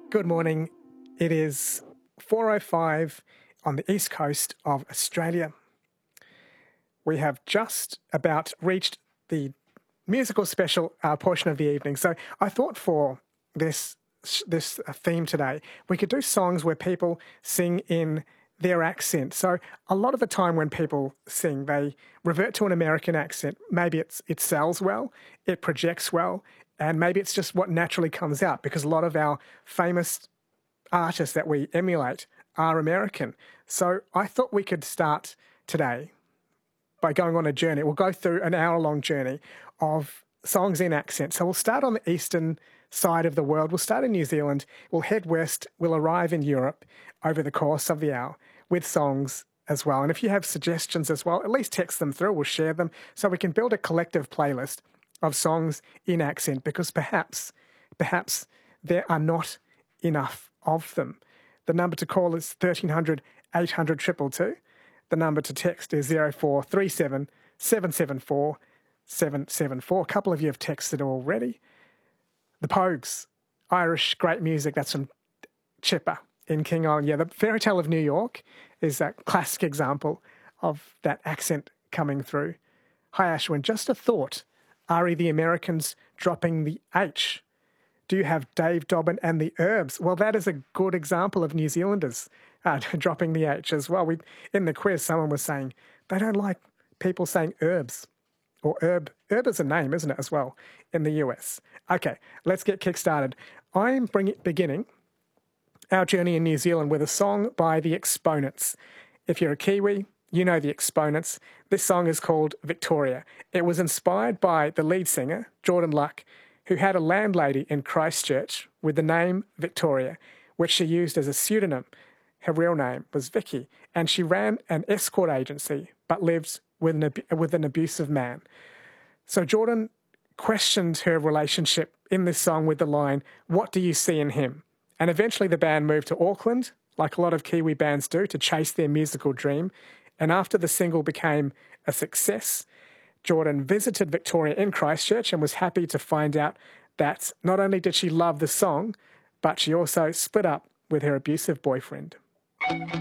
Good morning. It is 4:05 on the east coast of Australia. We have just about reached the musical special portion of the evening. So I thought for this theme today, we could do songs where people sing in their accent. So a lot of the time when people sing, they revert to an American accent. Maybe it sells well, it projects well, and maybe it's just what naturally comes out because a lot of our famous artists that we emulate are American. So I thought we could start today by going on a journey. We'll go through an hour-long journey of songs in accent. So we'll start on the eastern side of the world. We'll start in New Zealand. We'll head west. We'll arrive in Europe over the course of the hour with songs as well. And if you have suggestions as well, at least text them through. We'll share them so we can build a collective playlist of songs in accent because perhaps there are not enough of them. The number to call is 1300 800 222. The number to text is 0437 774 774. A couple of you have texted already. The Pogues, Irish great music. That's from Chipper in King Island. Yeah, the Fairy Tale of New York is a classic example of that accent coming through. Hi, Ashwin. Just a thought. Are the Americans dropping the H? Do you have Dave Dobbin and the Herbs? Well, that is a good example of New Zealanders dropping the H as well. In the quiz, someone was saying they don't like people saying herbs or herb. Herb is a name, isn't it, as well, in the US? Okay, let's get kick-started. I'm beginning our journey in New Zealand with a song by The Exponents. If you're a Kiwi, you know The Exponents. This song is called Victoria. It was inspired by the lead singer, Jordan Luck, who had a landlady in Christchurch with the name Victoria, which she used as a pseudonym. Her real name was Vicky, and she ran an escort agency but lived with an abusive man. So Jordan questioned her relationship in this song with the line, "What do you see in him?" And eventually the band moved to Auckland, like a lot of Kiwi bands do, to chase their musical dream. And after the single became a success, Jordan visited Victoria in Christchurch and was happy to find out that not only did she love the song, but she also split up with her abusive boyfriend.